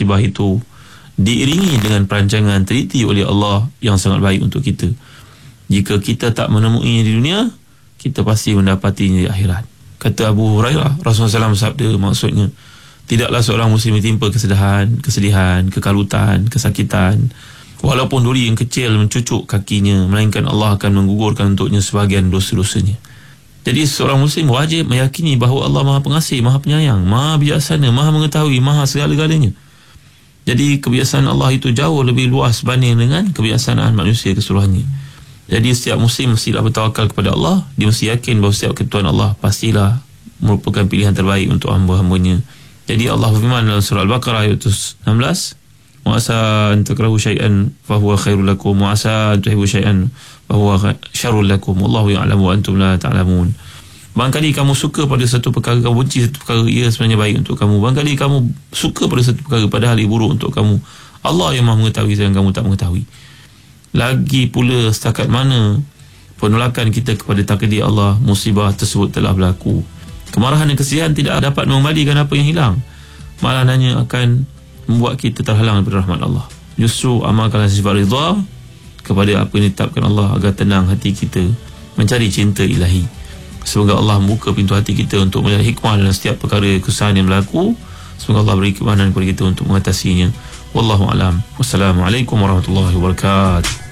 musibah itu diiringi dengan perancangan teliti oleh Allah yang sangat baik untuk kita. Jika kita tak menemuinya di dunia, kita pasti mendapatinya di akhirat. Kata Abu Hurairah, Rasulullah SAW sabda, maksudnya tidaklah seorang muslim ditimpa kesedihan, kekalutan, kesakitan, walaupun duri yang kecil mencucuk kakinya, melainkan Allah akan menggugurkan untuknya sebahagian dosa-dosanya. Jadi seorang muslim wajib meyakini bahawa Allah Maha Pengasih, Maha Penyayang, Maha Bijaksana, Maha Mengetahui, Maha segala-galanya. Jadi kebijaksanaan Allah itu jauh lebih luas banding dengan kebijaksanaan manusia keseluruhannya. Jadi setiap muslim mestilah bertawakal kepada Allah. Dia mesti yakin bahawa setiap ketentuan Allah pastilah merupakan pilihan terbaik untuk hamba-hambanya. Jadi Allah berfirman dalam surah Al-Baqarah ayat 16, wa asa an takrahu syai'an fa huwa khairul lakum wa asa an tuhibbu syai'an fa huwa syarrul lakum wallahu ya'lamu wa antum la ta'lamun. Barangkali kamu suka pada satu perkara, kamu benci satu perkara, ia sebenarnya baik untuk kamu. Barangkali kamu suka pada satu perkara, padahal ia buruk untuk kamu. Allah yang Maha mengetahui dan kamu tak mengetahui. Lagi pula setakat mana penolakan kita kepada takdir Allah, musibah tersebut telah berlaku. Kemarahan dan kesedihan tidak dapat mengembalikan apa yang hilang, malah hanya akan membuat kita terhalang daripada rahmat Allah. Justru amalkanlah sifat ridha kepada apa yang ditetapkan Allah agar tenang hati kita mencari cinta ilahi. Semoga Allah membuka pintu hati kita untuk melihat hikmah dalam setiap perkara kesalahan yang berlaku. Semoga Allah beri keimanan kepada kita untuk mengatasinya. Wallahu a'lam. Wassalamualaikum warahmatullahi wabarakatuh.